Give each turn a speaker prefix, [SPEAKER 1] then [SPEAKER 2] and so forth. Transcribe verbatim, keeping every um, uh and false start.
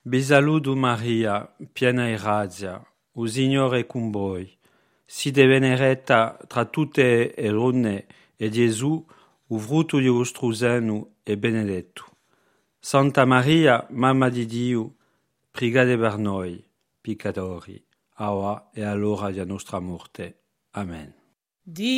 [SPEAKER 1] Vi saluto Maria, piena di grazia, il Signore è con voi. Siete benedetta tra tutte le donne e Gesù, il frutto di vostro seno, è benedetto. Santa Maria, Mamma di Dio, pregate per noi, peccatori, ora e all'ora della nostra morte. Amen.
[SPEAKER 2] Dio